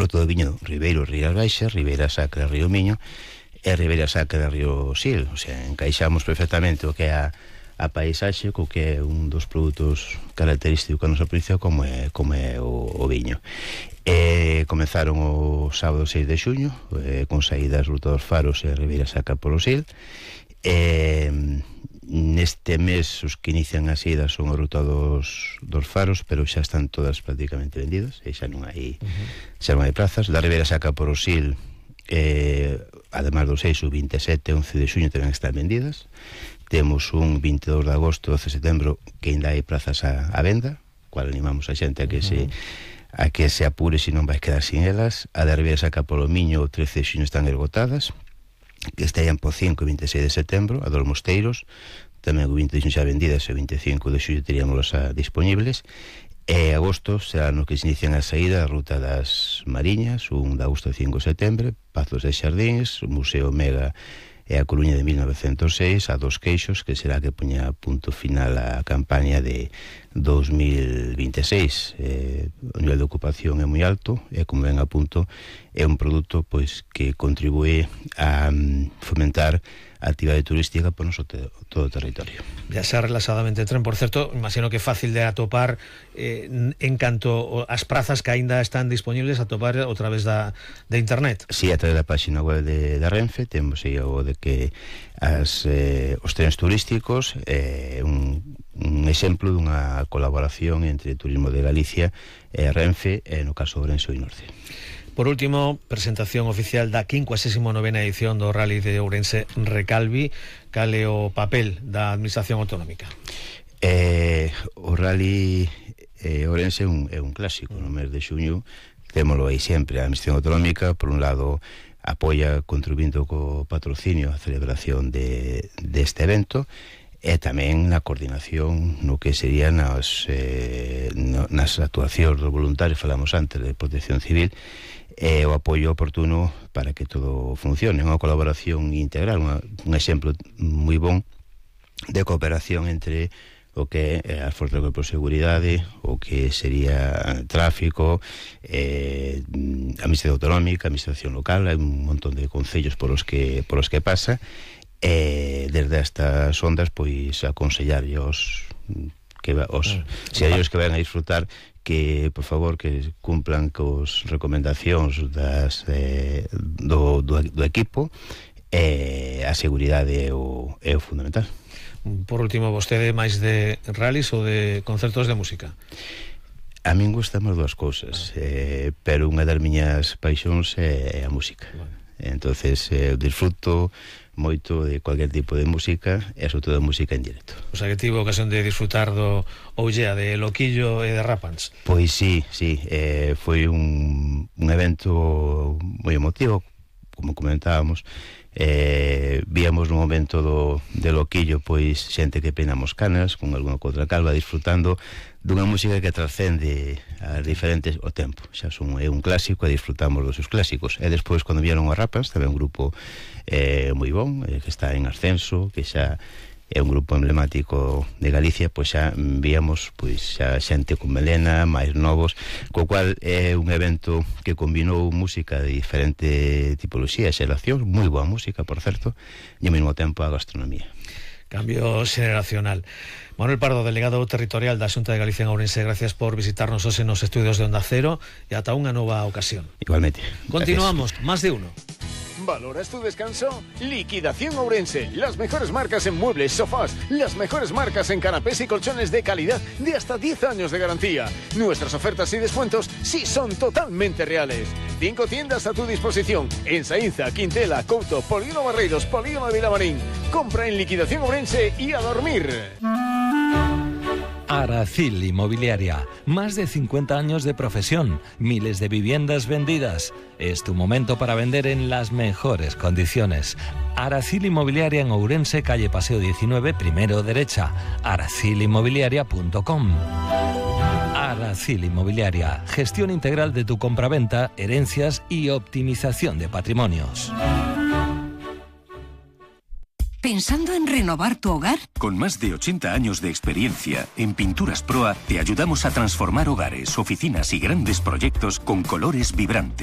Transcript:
Fruto do viño Ribeiro, Rías Baixas, Ribeira Sacra, Río Miño e Ribeira Sacra, Río Sil. O sea, encaixamos perfectamente o que é a paisaxe co que é un dos produtos característicos da nosa provincia como é o viño. Comenzaron o sábado 6 de xuño con saídas Ruta dos Faros e Ribeira Sacra polo Sil. Neste mes os que inician as idas son a Ruta dos Faros, pero xa están todas prácticamente vendidas e xa non hai prazas. Da Ribeira Sacra polo Sil, además do 6, o 27 e 11 de xuño tamén están vendidas. Temos un 22 de agosto, 12 de setembro que ainda hai plazas a venda, cual animamos a xente a que se apure, se non vai quedar sin elas. A de Ribeira Sacra polo Miño, o 13 de xuño están esgotadas, que estaían po 5 e 26 de setembro. A dos Mosteiros tamén o 20 de xuño xa vendidas e o 25 de xuño teríamos disponibles. E agosto será no que se inician a saída a Ruta das Mariñas, un de agosto e 5 de setembro, Pazos de Xardíns, Museo Mega e a Coruña de 1906, a Dos Queixos, que será que poña punto final a campaña de 2026. O nivel de ocupación é moi alto e, como ben apunto, é un produto pois que contribúe a fomentar a actividade turística por noso todo o territorio. Ya sea relaxadamente en tren, por certo, imagino que é fácil de atopar en canto as prazas que aínda están disponibles, atopar a través de internet. Si, a través da página web da Renfe temos aí o de que os trens turísticos un exemplo dunha colaboración entre Turismo de Galicia e Renfe, no caso de Ourense e Norte. Por último, presentación oficial da 59ª edición do Rally de Ourense Recalvi. Cal é o papel da Administración Autonómica? O Rally Ourense é un clásico. No mes de xuño témolo aí sempre. A Administración Autonómica, por un lado, apoia contribuindo co patrocinio a celebración deste evento, e tamén na coordinación no que serían nas actuacións dos voluntarios, falamos antes, de protección civil, e o apoio oportuno para que todo funcione. Unha colaboración integral, un exemplo moi bon de cooperación entre o que é as forzas de seguridade, o que sería tráfico, Administración Autonómica, Administración Local. Hai un montón de concellos por os que pasa, e desde estas ondas pois aconsellarlle os que vayan a disfrutar que, por favor, que cumplan cos recomendacións do equipo. A seguridade é o fundamental. Por último, vostede máis de rallies ou de concertos de música? A min gustan as dúas cousas, pero unha das miñas paixóns é a música. Entonces disfruto moito de cualquier tipo de música e sobre todo de música en directo. O sea, que tivo ocasión de disfrutar do Ollea, de Loquillo e de Rapans? Pois sí, foi un evento moi emotivo, como comentábamos. Víamos no momento de Loquillo pois xente que peinamos canas con alguna outra calva, disfrutando dunha música que trascende a diferentes o tempo. Xa é un clásico e disfrutamos dos seus clásicos. E despois, cando vieron os Rapans, tamén un grupo moi bon, que está en ascenso, que xa é un grupo emblemático de Galicia, pois xa víamos pois xa xente con melena, máis novos, co cual é un evento que combinou música de diferente tipoloxía e xeracións, moi boa música, por certo, e ao mesmo tempo a gastronomía. Cambio xeneracional. Manuel Pardo, delegado territorial da Xunta de Galicia en Ourense, gracias por visitarnos hoxe nos estudios de Onda Cero e ata unha nova ocasión. Igualmente. Continuamos, más de uno. ¿Valoras tu descanso? Liquidación Ourense. Las mejores marcas en muebles, sofás, las mejores marcas en canapés y colchones de calidad de hasta 10 años de garantía. Nuestras ofertas y descuentos sí son totalmente reales. 5 tiendas a tu disposición en Saínza, Quintela, Couto, Polígono Barreiros, Polígono de Vilamarín. Compra en Liquidación Ourense y a dormir. Aracil Inmobiliaria, más de 50 años de profesión, miles de viviendas vendidas. Es tu momento para vender en las mejores condiciones. Aracil Inmobiliaria en Ourense, calle Paseo 19, primero derecha. aracilinmobiliaria.com. Aracil Inmobiliaria, gestión integral de tu compraventa, herencias y optimización de patrimonios. ¿Pensando en renovar tu hogar? Con más de 80 años de experiencia, en Pinturas Proa te ayudamos a transformar hogares, oficinas y grandes proyectos con colores vibrantes.